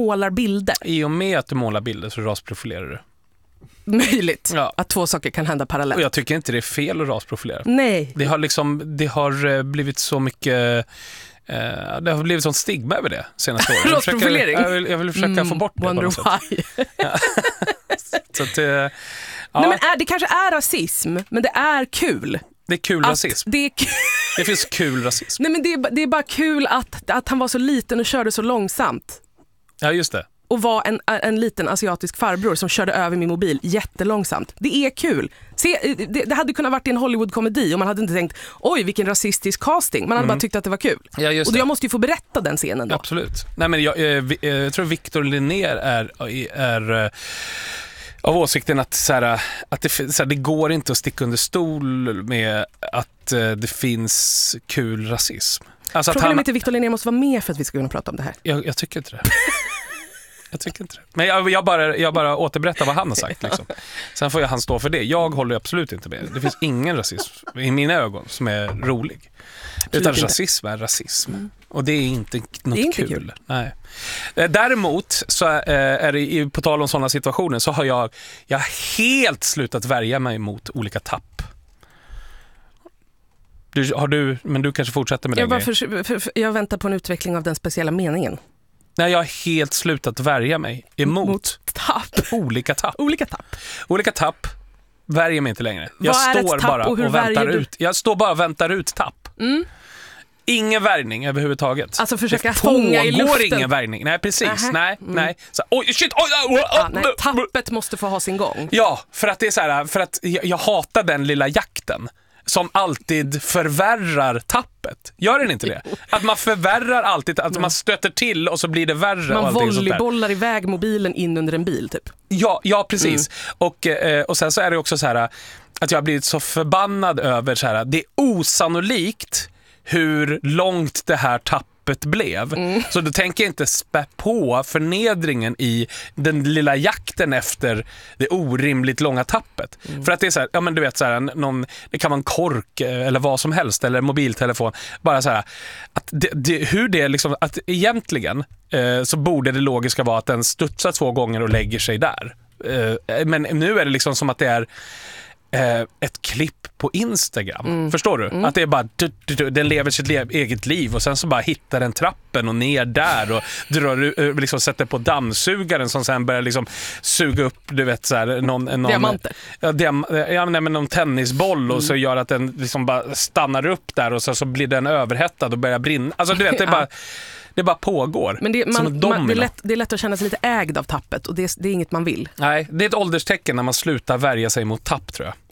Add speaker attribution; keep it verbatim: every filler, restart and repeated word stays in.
Speaker 1: målar bilder.
Speaker 2: I och med att du målar bilder så rasprofilerar du.
Speaker 1: Möjligt
Speaker 2: Ja.
Speaker 1: att två saker kan hända parallellt.
Speaker 2: Och jag tycker inte det är fel att rasprofilera.
Speaker 1: Nej.
Speaker 2: Det har liksom, det har blivit så mycket... Uh, det har blivit sånt stigma över det senaste året. Jag, försöker, jag, vill, jag vill försöka mm, få bort det
Speaker 1: wonder
Speaker 2: på något
Speaker 1: why.
Speaker 2: sätt. Ja. Så att, uh, ja.
Speaker 1: Nej, men är, det kanske är rasism, men det är kul.
Speaker 2: Det är kul
Speaker 1: att
Speaker 2: rasism.
Speaker 1: Det, är kul.
Speaker 2: Det finns kul rasism.
Speaker 1: Nej, men det, är, det är bara kul att, att han var så liten och körde så långsamt.
Speaker 2: Ja, just det.
Speaker 1: Och var en, en liten asiatisk farbror som körde över min mobil jättelångsamt. Det är kul. Se, det, det hade kunnat varit en Hollywood-komedi och man hade inte tänkt, oj vilken rasistisk casting. Man hade mm. bara tyckt att det var kul.
Speaker 2: Ja, just
Speaker 1: och
Speaker 2: det.
Speaker 1: Jag måste ju få berätta den scenen då.
Speaker 2: Absolut. Nej, men jag, jag, jag tror Victor Linnér är... är av åsikten att, så här, att det, så här, det går inte att sticka under stol med att uh, det finns kul rasism. Alltså
Speaker 1: Problemet
Speaker 2: han...
Speaker 1: är att Victor Linnér måste vara med för att vi ska kunna prata om det här.
Speaker 2: Jag, jag tycker inte det. Jag tycker inte det. Men jag, jag, bara, jag bara återberättar vad han har sagt. Liksom. Sen får jag han stå för det. Jag håller absolut inte med. Det finns ingen rasism i mina ögon som är rolig. Absolut Utan inte. Rasism är rasism. Mm. Och det är inte något det är inte kul. kul. Nej. Däremot så är det, på tal om sådana situationer, så har jag, jag har helt slutat värja mig mot olika tapp. Du, har du, men du kanske fortsätter med
Speaker 1: jag
Speaker 2: det.
Speaker 1: För, för, för, jag väntar på en utveckling av den speciella meningen.
Speaker 2: Nej, jag har helt slutat värja mig emot
Speaker 1: mot tapp.
Speaker 2: olika tapp.
Speaker 1: Olika tapp.
Speaker 2: Olika tapp värjer mig inte längre. Jag
Speaker 1: Vad är
Speaker 2: står
Speaker 1: ett tapp
Speaker 2: bara
Speaker 1: och hur
Speaker 2: och väntar
Speaker 1: du?
Speaker 2: ut. Jag står bara och väntar ut tapp.
Speaker 1: Mm.
Speaker 2: Ingen värjning överhuvudtaget.
Speaker 1: Alltså försöka fånga i luften.
Speaker 2: Det pågår ingen värjning. Nej, precis. Uh-huh. Nej, mm. nej. Så, oj, shit, oj, oj, oj,
Speaker 1: ja, nej, tappet måste få ha sin gång.
Speaker 2: Ja, för att det är så här, för att jag, jag hatar den lilla jakten som alltid förvärrar tappet. Gör den inte det? Att man förvärrar alltid, att man stöter till och så blir det värre.
Speaker 1: Man volleybollar
Speaker 2: sånt
Speaker 1: iväg mobilen in under en bil typ.
Speaker 2: Ja, ja precis. Mm. Och, och sen så är det också så här att jag har blivit så förbannad över så här, det är osannolikt hur långt det här tappet blev. Mm. Så då tänker jag inte spä på förnedringen i den lilla jakten efter det orimligt långa tappet. Mm. För att det är så här, ja men du vet så här, någon, det kan vara en kork eller vad som helst eller mobiltelefon. Bara så här, att det, det, hur det liksom, att egentligen eh, så borde det logiska vara att den studsar två gånger och lägger sig där. Eh, men nu är det liksom som att det är ett klipp på Instagram. Mm. Förstår du? Mm. Att det är bara du, du, du, den lever sitt le- eget liv och sen så bara hittar den trappen och ner där och drar, liksom sätter på dammsugaren som sen börjar liksom suga upp, du vet så här, någon, någon
Speaker 1: diamanter.
Speaker 2: Ja, diam, ja men någon tennisboll mm. och så gör att den liksom bara stannar upp där och så, så blir den överhettad och börjar brinna. Alltså du vet, det är bara det bara pågår.
Speaker 1: Men det, man, man, det, är lätt, det är lätt att känna sig lite ägd av tappet och det, det är inget man vill.
Speaker 2: Nej, det är ett ålderstecken när man slutar värja sig mot tapp, tror jag.